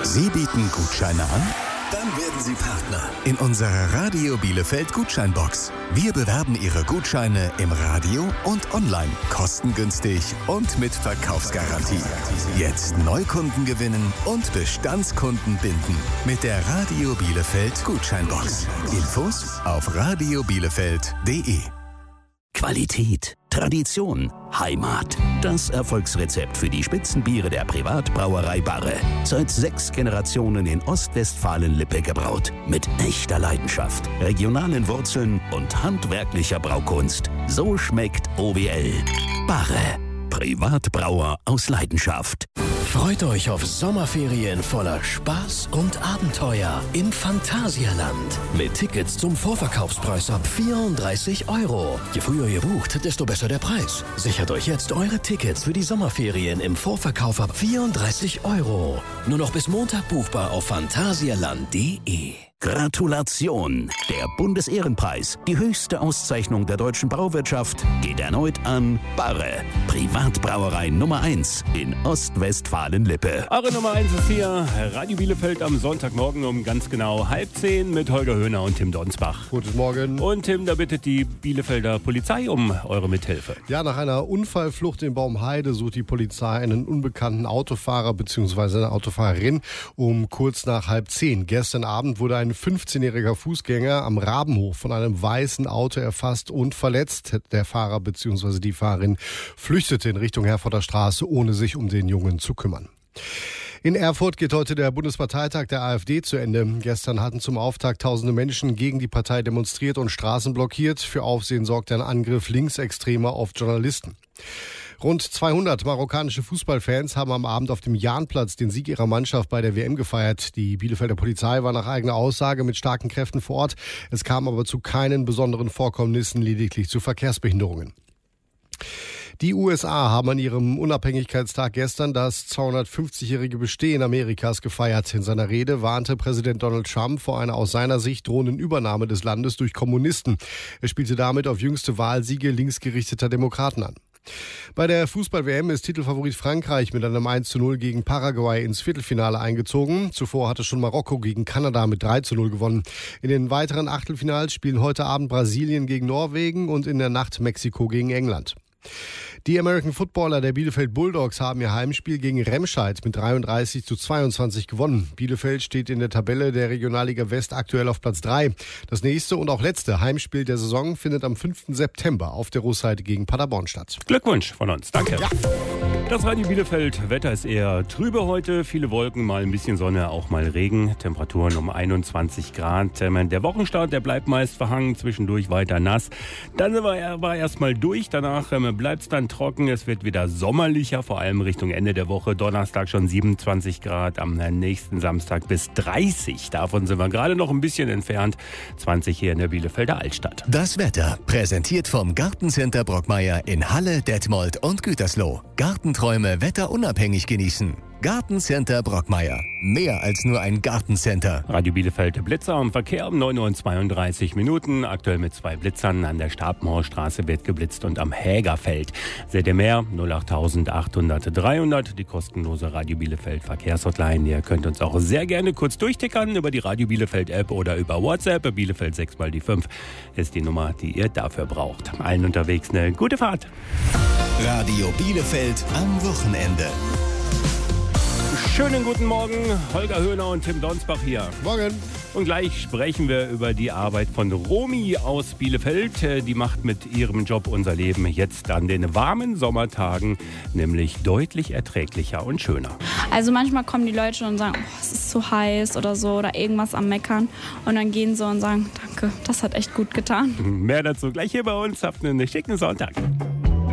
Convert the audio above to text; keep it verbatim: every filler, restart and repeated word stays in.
Sie bieten Gutscheine an? Dann werden Sie Partner in unserer Radio Bielefeld Gutscheinbox. Wir bewerben Ihre Gutscheine im Radio und online, kostengünstig und mit Verkaufsgarantie. Jetzt Neukunden gewinnen und Bestandskunden binden mit der Radio Bielefeld Gutscheinbox. Infos auf radio bielefeld punkt de. Qualität, Tradition, Heimat. Das Erfolgsrezept für die Spitzenbiere der Privatbrauerei Barre. Seit sechs Generationen in Ostwestfalen-Lippe gebraut. Mit echter Leidenschaft, regionalen Wurzeln und handwerklicher Braukunst. So schmeckt O W L. Barre. Privatbrauer aus Leidenschaft. Freut euch auf Sommerferien voller Spaß und Abenteuer im Phantasialand. Mit Tickets zum Vorverkaufspreis ab vierunddreißig Euro. Je früher ihr bucht, desto besser der Preis. Sichert euch jetzt eure Tickets für die Sommerferien im Vorverkauf ab vierunddreißig Euro. Nur noch bis Montag buchbar auf phantasialand punkt de. Gratulation! Der Bundesehrenpreis, die höchste Auszeichnung der deutschen Brauwirtschaft, geht erneut an Barre, Privatbrauerei Nummer eins in Ostwestfalen-Lippe. Eure Nummer eins ist hier, Radio Bielefeld am Sonntagmorgen um ganz genau halb zehn mit Holger Höhner und Tim Donsbach. Guten Morgen. Und Tim, da bittet die Bielefelder Polizei um eure Mithilfe. Ja, nach einer Unfallflucht in Baumheide sucht die Polizei einen unbekannten Autofahrer bzw. eine Autofahrerin um kurz nach halb zehn. Gestern Abend wurde ein fünfzehnjähriger Fußgänger am Rabenhof von einem weißen Auto erfasst und verletzt. Der Fahrer bzw. die Fahrerin flüchtete in Richtung Herforder Straße, ohne sich um den Jungen zu kümmern. In Erfurt geht heute der Bundesparteitag der AfD zu Ende. Gestern hatten zum Auftakt tausende Menschen gegen die Partei demonstriert und Straßen blockiert. Für Aufsehen sorgte ein Angriff Linksextremer auf Journalisten. Rund zweihundert marokkanische Fußballfans haben am Abend auf dem Jahnplatz den Sieg ihrer Mannschaft bei der W M gefeiert. Die Bielefelder Polizei war nach eigener Aussage mit starken Kräften vor Ort. Es kam aber zu keinen besonderen Vorkommnissen, lediglich zu Verkehrsbehinderungen. Die U S A haben an ihrem Unabhängigkeitstag gestern das zweihundertfünfzigjährige Bestehen Amerikas gefeiert. In seiner Rede warnte Präsident Donald Trump vor einer aus seiner Sicht drohenden Übernahme des Landes durch Kommunisten. Er spielte damit auf jüngste Wahlsiege linksgerichteter Demokraten an. Bei der Fußball-W M ist Titelfavorit Frankreich mit einem eins zu null gegen Paraguay ins Viertelfinale eingezogen. Zuvor hatte schon Marokko gegen Kanada mit drei zu null gewonnen. In den weiteren Achtelfinals spielen heute Abend Brasilien gegen Norwegen und in der Nacht Mexiko gegen England. Die American Footballer der Bielefeld Bulldogs haben ihr Heimspiel gegen Remscheid mit dreiunddreißig zu zweiundzwanzig gewonnen. Bielefeld steht in der Tabelle der Regionalliga West aktuell auf Platz drei. Das nächste und auch letzte Heimspiel der Saison findet am fünften September auf der Russseite gegen Paderborn statt. Glückwunsch von uns, danke. Ja. Das Radio Bielefeld, Wetter ist eher trübe heute, viele Wolken, mal ein bisschen Sonne, auch mal Regen, Temperaturen um einundzwanzig Grad. Der Wochenstart, der bleibt meist verhangen, zwischendurch weiter nass. Dann war er erst mal durch, danach bleibt es dann trocken, es wird wieder sommerlicher, vor allem Richtung Ende der Woche. Donnerstag schon siebenundzwanzig Grad, am nächsten Samstag bis dreißig. Davon sind wir gerade noch ein bisschen entfernt, zwanzig hier in der Bielefelder Altstadt. Das Wetter, präsentiert vom Gartencenter Brockmeier in Halle, Detmold und Gütersloh. Gartenträume wetterunabhängig genießen. Gartencenter Brockmeier. Mehr als nur ein Gartencenter. Radio Bielefeld Blitzer am Verkehr um neun Uhr zweiunddreißig Minuten. Aktuell mit zwei Blitzern. An der Stapenhorststraße wird geblitzt und am Hägerfeld. Seht ihr mehr? null acht achthundert dreihundert. Die kostenlose Radio Bielefeld Verkehrshotline. Ihr könnt uns auch sehr gerne kurz durchtickern über die Radio Bielefeld App oder über WhatsApp. Bielefeld sechs mal die fünf ist die Nummer, die ihr dafür braucht. Allen unterwegs eine gute Fahrt. Radio Bielefeld am Wochenende. Schönen guten Morgen, Holger Höhner und Tim Donsbach hier. Morgen. Und gleich sprechen wir über die Arbeit von Romy aus Bielefeld. Die macht mit ihrem Job unser Leben jetzt an den warmen Sommertagen nämlich deutlich erträglicher und schöner. Also manchmal kommen die Leute schon und sagen, oh, es ist zu heiß oder so oder irgendwas am Meckern. Und dann gehen sie und sagen, danke, das hat echt gut getan. Mehr dazu gleich hier bei uns. Habt einen schicken Sonntag.